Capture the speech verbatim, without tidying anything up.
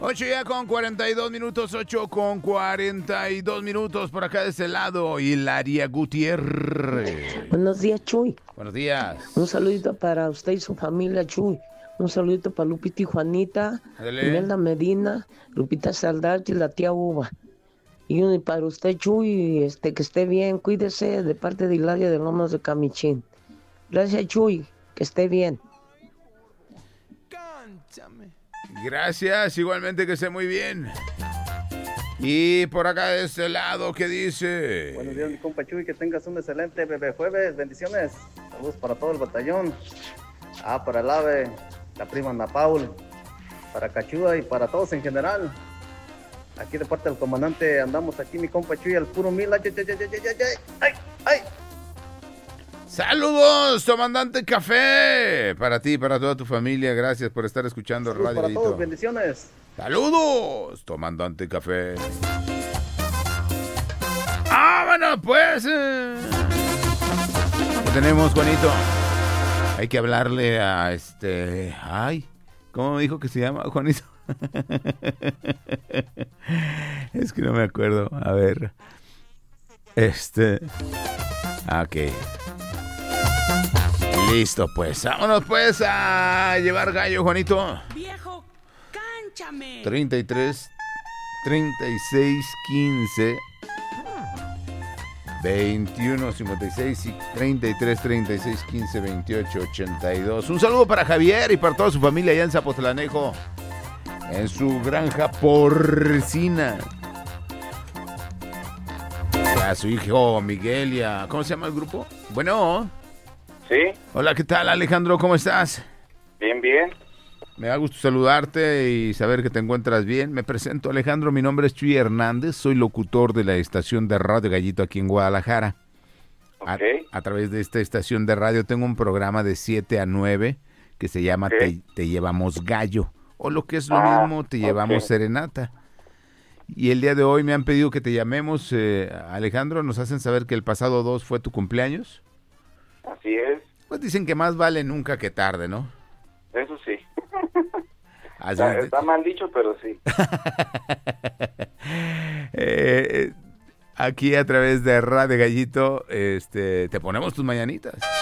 ocho ya con cuarenta y dos minutos, ocho con cuarenta y dos minutos por acá de este lado, Hilaria Gutiérrez. Buenos días, Chuy. Buenos días. Un saludito para usted y su familia, Chuy. Un saludito para Lupita y Juanita, Dale. Imelda Medina, Lupita Saldarte y la tía Uva. Y uno para usted, Chuy, este, que esté bien, cuídese, de parte de Hilaria de Lomas de Camichín. Gracias, Chuy, que esté bien. Gracias, igualmente que esté muy bien. Y por acá de este lado, ¿qué dice? Buenos días, mi compa Chuy, que tengas un excelente bebé jueves, bendiciones. Saludos para todo el batallón. Ah, para el ave, la prima Ana Paul, para Cachúa y para todos en general. Aquí de parte del comandante andamos aquí, mi compa Chuy, al puro mil. Ay, ay, ay, ay, ay, ay, ay, ay. Saludos, comandante Café. Para ti, para toda tu familia, gracias por estar escuchando Saludos Radio para Grito. todos, bendiciones. Saludos, comandante Café. ¡Ah, bueno, pues! Eh. ¿Qué tenemos, Juanito? Hay que hablarle a este... Ay, ¿cómo me dijo que se llama, Juanito? Es que no me acuerdo. A ver. Este... Ok. Listo, pues. Vámonos, pues, a llevar gallo, Juanito. Viejo, cánchame. treinta y tres, treinta y seis, quince, veintiuno, cincuenta y seis, treinta y tres, treinta y seis, quince, veintiocho, ochenta y dos. Un saludo para Javier y para toda su familia allá en Zapotlanejo, en su granja porcina. A su hijo Miguel y a... ¿Cómo se llama el grupo? Bueno. Sí. Hola, ¿qué tal, Alejandro? ¿Cómo estás? Bien, bien. Me da gusto saludarte y saber que te encuentras bien. Me presento, Alejandro, mi nombre es Chuy Hernández, soy locutor de la estación de Radio Gallito aquí en Guadalajara. Okay. A, a través de esta estación de radio tengo un programa de siete a nueve que se llama Okay. te, te Llevamos Gallo, o lo que es lo Ah, mismo, Te Llevamos okay. Serenata. Y el día de hoy me han pedido que te llamemos, eh, Alejandro, nos hacen saber que el pasado dos fue tu cumpleaños. Así es. Pues dicen que más vale nunca que tarde, ¿no? Eso sí. Así Está, es. está mal dicho, pero sí. eh, aquí a través de Radio Gallito, este, te ponemos tus mañanitas.